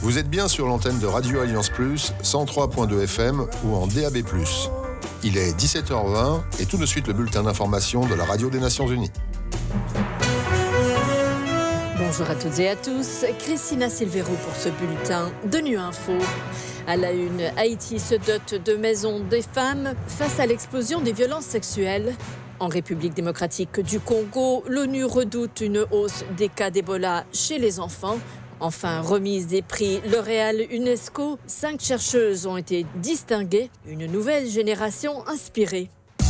Vous êtes bien sur l'antenne de Radio Alliance Plus, 103.2 FM ou en DAB+. Il est 17h20 et tout de suite le bulletin d'information de la Radio des Nations Unies. Bonjour à toutes et à tous, Christina Silvero pour ce bulletin de Nu Info. À la une, Haïti se dote de maisons des femmes face à l'explosion des violences sexuelles. En République démocratique du Congo, l'ONU redoute une hausse des cas d'Ebola chez les enfants. Enfin, remise des prix L'Oréal UNESCO, 5 chercheuses ont été distinguées, une nouvelle génération inspirée.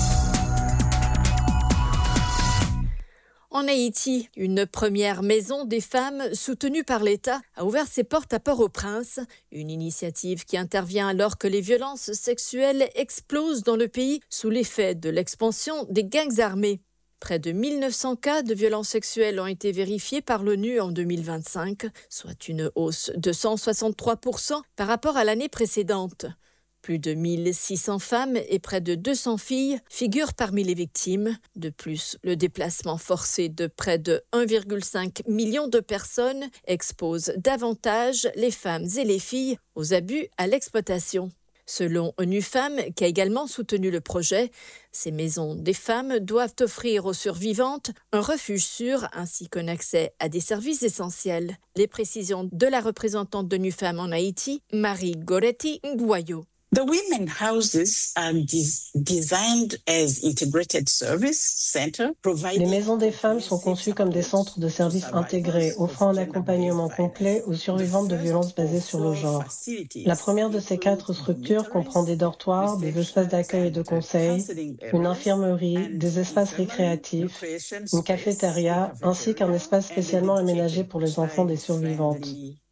En Haïti, une première maison des femmes soutenue par l'État a ouvert ses portes à Port-au-Prince. Une initiative qui intervient alors que les violences sexuelles explosent dans le pays sous l'effet de l'expansion des gangs armés. Près de 1900 cas de violences sexuelles ont été vérifiés par l'ONU en 2025, soit une hausse de 163% par rapport à l'année précédente. Plus de 1600 femmes et près de 200 filles figurent parmi les victimes. De plus, le déplacement forcé de près de 1,5 million de personnes expose davantage les femmes et les filles aux abus à l'exploitation. Selon ONU Femmes, qui a également soutenu le projet, ces maisons des femmes doivent offrir aux survivantes un refuge sûr ainsi qu'un accès à des services essentiels. Les précisions de la représentante d'ONU Femmes en Haïti, Marie Goretti Nguayo. The women houses are designed as integrated service center. Les maisons des femmes sont conçues comme des centres de services intégrés, offrant un accompagnement complet aux survivantes de violences basées sur le genre. La première de ces 4 structures comprend des dortoirs, des espaces d'accueil et de conseil, une infirmerie, des espaces récréatifs, une cafétéria, ainsi qu'un espace spécialement aménagé pour les enfants des survivantes.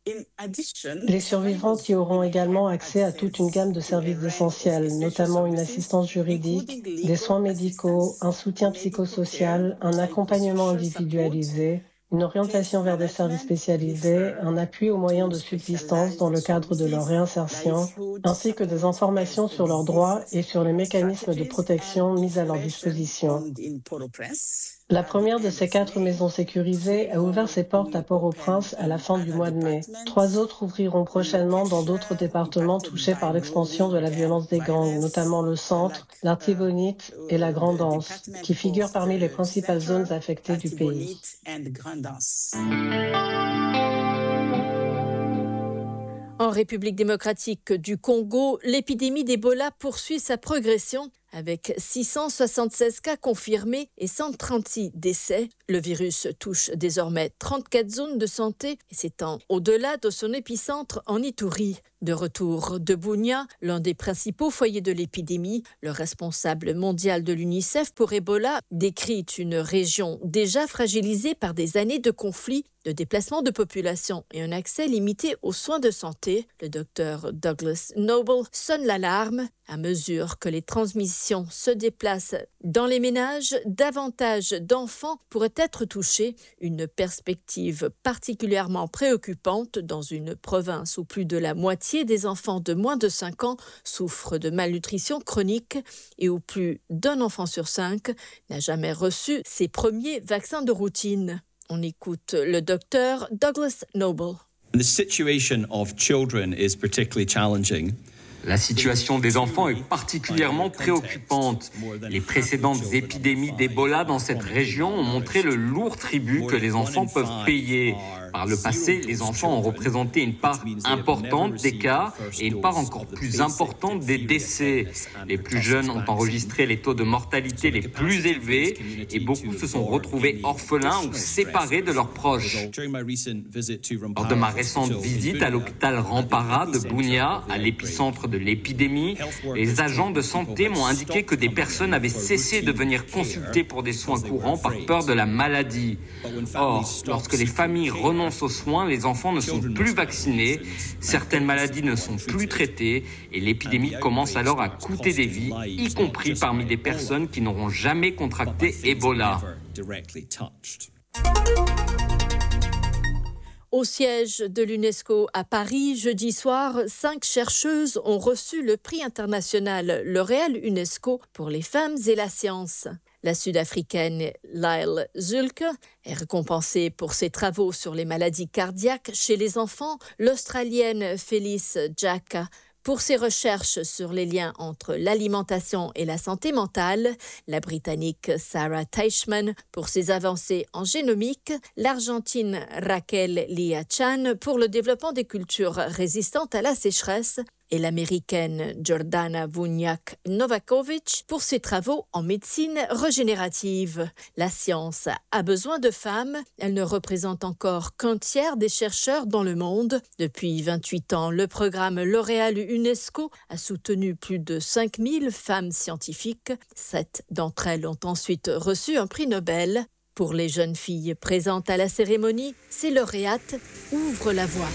Les survivantes y auront également accès à toute une gamme de services essentiels, notamment une assistance juridique, des soins médicaux, un soutien psychosocial, un accompagnement individualisé, une orientation vers des services spécialisés, un appui aux moyens de subsistance dans le cadre de leur réinsertion, ainsi que des informations sur leurs droits et sur les mécanismes de protection mis à leur disposition. La première de ces 4 maisons sécurisées a ouvert ses portes à Port-au-Prince à la fin du mois de mai. 3 autres ouvriront prochainement dans d'autres départements touchés par l'expansion de la violence des gangs, notamment le centre, l'Artibonite et la Grande-Anse, qui figurent parmi les principales zones affectées du pays. En République démocratique du Congo, l'épidémie d'Ebola poursuit sa progression avec 676 cas confirmés et 136 décès. Le virus touche désormais 34 zones de santé et s'étend au-delà de son épicentre en Ituri. De retour de Bunia, l'un des principaux foyers de l'épidémie, le responsable mondial de l'UNICEF pour Ebola décrit une région déjà fragilisée par des années de conflits, de déplacement de population et un accès limité aux soins de santé. Le docteur Douglas Noble sonne l'alarme. À mesure que les transmissions se déplacent dans les ménages, davantage d'enfants pourraient être touchés. Une perspective particulièrement préoccupante dans une province où plus de la moitié des enfants de moins de 5 ans souffrent de malnutrition chronique et où plus d'un enfant sur 5 n'a jamais reçu ses premiers vaccins de routine. On écoute le docteur Douglas Noble. The situation of children is particularly challenging. La situation des enfants est particulièrement préoccupante. Les précédentes épidémies d'Ebola dans cette région ont montré le lourd tribut que les enfants peuvent payer. Par le passé, les enfants ont représenté une part importante des cas et une part encore plus importante des décès. Les plus jeunes ont enregistré les taux de mortalité les plus élevés et beaucoup se sont retrouvés orphelins ou séparés de leurs proches. Lors de ma récente visite à l'hôpital Rampara de Bunia, à l'épicentre de l'épidémie, les agents de santé m'ont indiqué que des personnes avaient cessé de venir consulter pour des soins courants par peur de la maladie. Or, lorsque les familles renoncent aux soins, les enfants ne sont plus vaccinés, certaines maladies ne sont plus traitées et l'épidémie commence alors à coûter des vies, y compris parmi des personnes qui n'auront jamais contracté Ebola. Au siège de l'UNESCO à Paris, jeudi soir, 5 chercheuses ont reçu le prix international L'Oréal UNESCO pour les femmes et la science. La Sud-Africaine Lyle Zulke est récompensée pour ses travaux sur les maladies cardiaques chez les enfants. L'Australienne Phyllis Jacka pour ses recherches sur les liens entre l'alimentation et la santé mentale, la Britannique Sarah Teichmann pour ses avancées en génomique, l'Argentine Raquel Liachan pour le développement des cultures résistantes à la sécheresse et l'Américaine Jordana Vunjak-Novakovic pour ses travaux en médecine régénérative. La science a besoin de femmes. Elle ne représente encore qu'un tiers des chercheurs dans le monde. Depuis 28 ans, le programme L'Oréal UNESCO a soutenu plus de 5000 femmes scientifiques. 7 d'entre elles ont ensuite reçu un prix Nobel. Pour les jeunes filles présentes à la cérémonie, ces lauréates ouvrent la voie.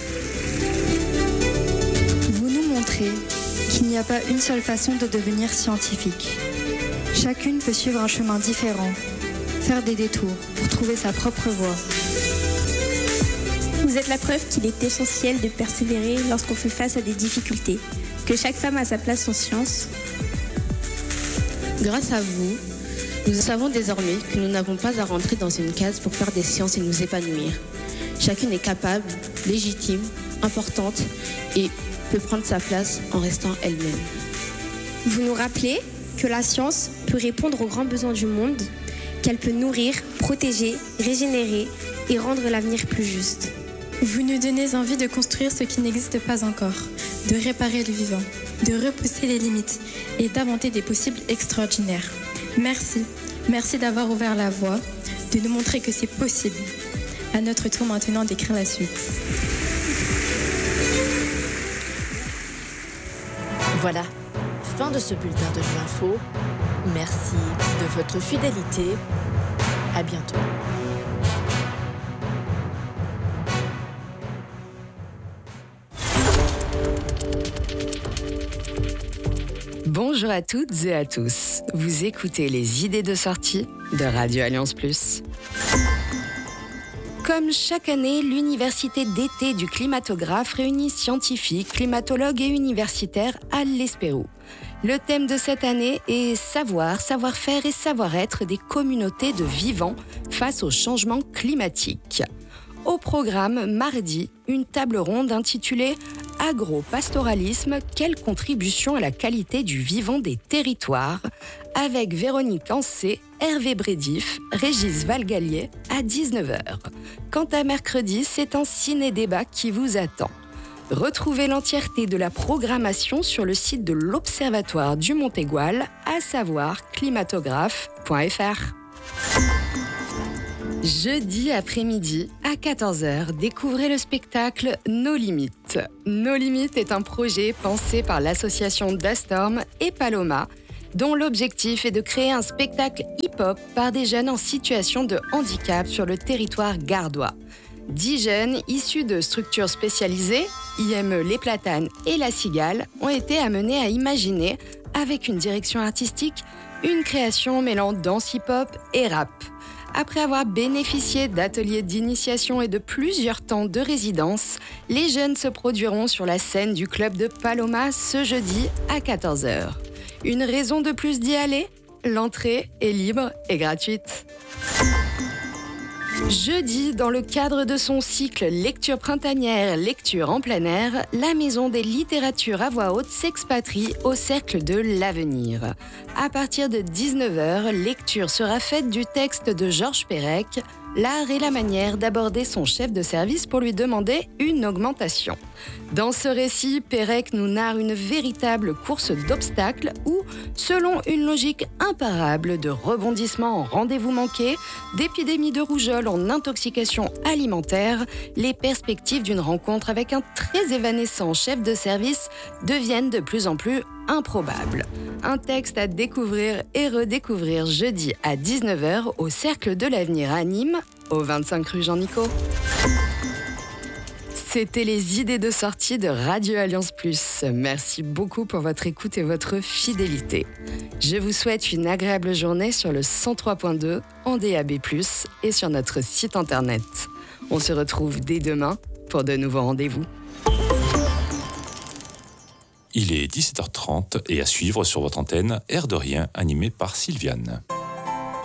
Qu'il n'y a pas une seule façon de devenir scientifique. Chacune peut suivre un chemin différent, faire des détours pour trouver sa propre voie. Vous êtes la preuve qu'il est essentiel de persévérer lorsqu'on fait face à des difficultés, que chaque femme a sa place en science. Grâce à vous, nous savons désormais que nous n'avons pas à rentrer dans une case pour faire des sciences et nous épanouir. Chacune est capable, légitime, importante et peut prendre sa place en restant elle-même. Vous nous rappelez que la science peut répondre aux grands besoins du monde, qu'elle peut nourrir, protéger, régénérer et rendre l'avenir plus juste. Vous nous donnez envie de construire ce qui n'existe pas encore, de réparer le vivant, de repousser les limites et d'inventer des possibles extraordinaires. Merci. Merci d'avoir ouvert la voie, de nous montrer que c'est possible. À notre tour maintenant d'écrire la suite. Voilà, fin de ce bulletin de l'info. Merci de votre fidélité. À bientôt. Bonjour à toutes et à tous. Vous écoutez les idées de sortie de Radio Alliance Plus. Comme chaque année, l'université d'été du climatographe réunit scientifiques, climatologues et universitaires à l'Espérou. Le thème de cette année est savoir, savoir-faire et savoir-être des communautés de vivants face au changement climatique. Au programme, mardi, une table ronde intitulée « Agro-pastoralisme, quelle contribution à la qualité du vivant des territoires ?» avec Véronique Ancé, Hervé Brédif, Régis Valgallier à 19h. Quant à mercredi, c'est un ciné-débat qui vous attend. Retrouvez l'entièreté de la programmation sur le site de l'Observatoire du Montégoal, à savoir climatographe.fr. Jeudi après-midi, à 14h, découvrez le spectacle Nos Limites. Nos Limites est un projet pensé par l'association Dastorm et Paloma, dont l'objectif est de créer un spectacle hip-hop par des jeunes en situation de handicap sur le territoire gardois. 10 jeunes issus de structures spécialisées, IME Les Platanes et La Cigale, ont été amenés à imaginer, avec une direction artistique, une création mêlant danse hip-hop et rap. Après avoir bénéficié d'ateliers d'initiation et de plusieurs temps de résidence, les jeunes se produiront sur la scène du club de Paloma ce jeudi à 14h. Une raison de plus d'y aller ? L'entrée est libre et gratuite. Jeudi, dans le cadre de son cycle Lecture printanière, lecture en plein air, la Maison des littératures à voix haute s'expatrie au Cercle de l'Avenir. À partir de 19h, lecture sera faite du texte de Georges Perec, L'art et la manière d'aborder son chef de service pour lui demander une augmentation. Dans ce récit, Perec nous narre une véritable course d'obstacles où, selon une logique imparable de rebondissement en rendez-vous manqué, d'épidémie de rougeole en intoxication alimentaire, les perspectives d'une rencontre avec un très évanescent chef de service deviennent de plus en plus improbables. Un texte à découvrir et redécouvrir jeudi à 19h au Cercle de l'Avenir à Nîmes, au 25 rue Jean-Nico. C'était les idées de sortie de Radio Alliance Plus. Merci beaucoup pour votre écoute et votre fidélité. Je vous souhaite une agréable journée sur le 103.2 en DAB+, et sur notre site internet. On se retrouve dès demain pour de nouveaux rendez-vous. Il est 17h30 et à suivre sur votre antenne, Air de rien, animé par Sylviane.